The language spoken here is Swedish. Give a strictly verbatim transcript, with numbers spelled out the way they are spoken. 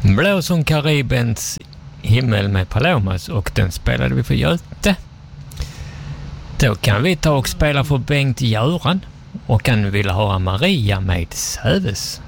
Blå som Karibens himmel med Palomas, och den spelade vi för Göte. Då kan vi ta och spela för Bengt Göran, och han vill höra Maria med Söves.